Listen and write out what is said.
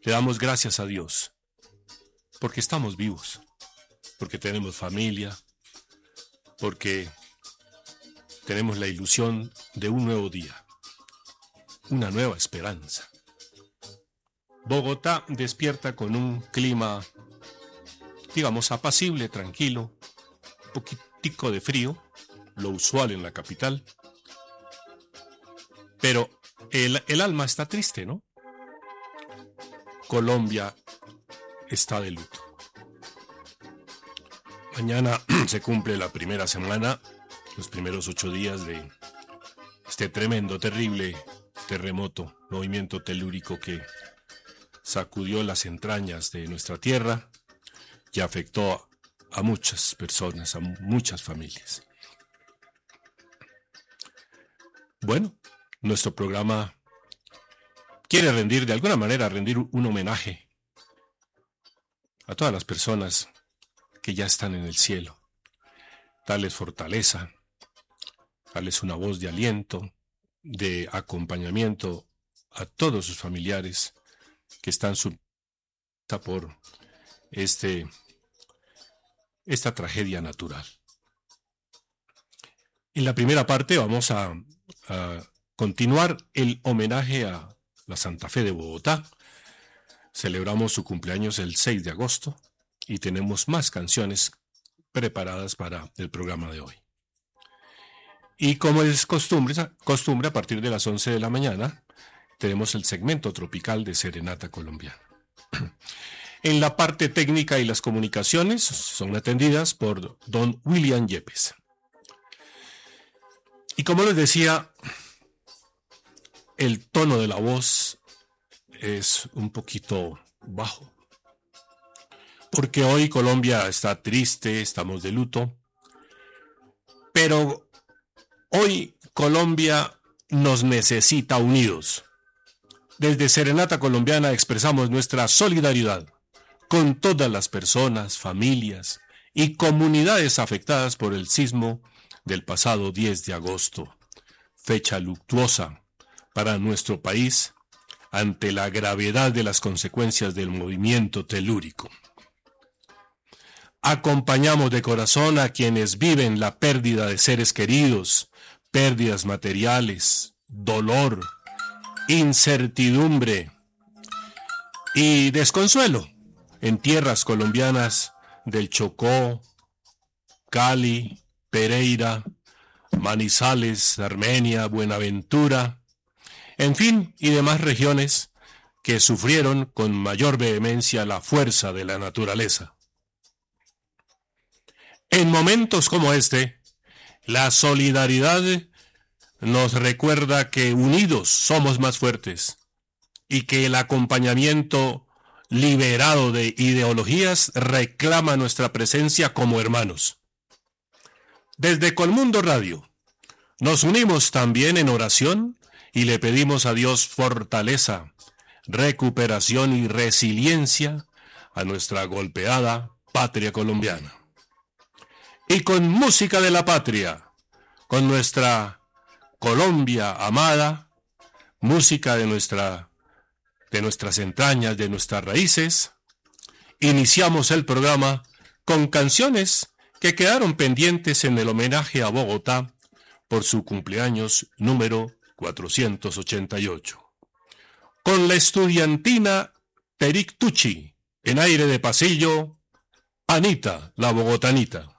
Le damos gracias a Dios porque estamos vivos, porque tenemos familia, porque tenemos la ilusión de un nuevo día, una nueva esperanza. Bogotá despierta con un clima, digamos, apacible, tranquilo, un poquitico de frío, lo usual en la capital, pero el alma está triste, ¿no? Colombia está de luto. Mañana se cumple la primera semana, los primeros 8 días de este tremendo, terrible terremoto, movimiento telúrico que sacudió las entrañas de nuestra tierra y afectó a muchas personas, a muchas familias. Bueno, nuestro programa quiere rendir, de alguna manera, rendir un homenaje a todas las personas que ya están en el cielo, darles fortaleza, darles una voz de aliento, de acompañamiento a todos sus familiares que están por esta tragedia natural. En la primera parte vamos a continuar el homenaje a la Santa Fe de Bogotá. Celebramos su cumpleaños el 6 de agosto y tenemos más canciones preparadas para el programa de hoy. Y como es costumbre, a partir de las 11 de la mañana, tenemos el segmento tropical de Serenata Colombiana. En la parte técnica y las comunicaciones son atendidas por don William Yepes. Y como les decía, el tono de la voz es un poquito bajo, porque hoy Colombia está triste, estamos de luto, pero hoy Colombia nos necesita unidos. Desde Serenata Colombiana expresamos nuestra solidaridad con todas las personas, familias y comunidades afectadas por el sismo del pasado 10 de agosto, fecha luctuosa para nuestro país ante la gravedad de las consecuencias del movimiento telúrico. Acompañamos de corazón a quienes viven la pérdida de seres queridos, pérdidas materiales, dolor, incertidumbre y desconsuelo en tierras colombianas del Chocó, Cali, Pereira, Manizales, Armenia, Buenaventura, en fin, y demás regiones que sufrieron con mayor vehemencia la fuerza de la naturaleza. En momentos como este, la solidaridad nos recuerda que unidos somos más fuertes y que el acompañamiento liberado de ideologías reclama nuestra presencia como hermanos. Desde Colmundo Radio, nos unimos también en oración y le pedimos a Dios fortaleza, recuperación y resiliencia a nuestra golpeada patria colombiana. Y con música de la patria, con nuestra Colombia amada, música de nuestras entrañas, de nuestras raíces, iniciamos el programa con canciones que quedaron pendientes en el homenaje a Bogotá por su cumpleaños número 488. Con la estudiantina Peric Tucci, en aire de pasillo, Anita, la bogotanita.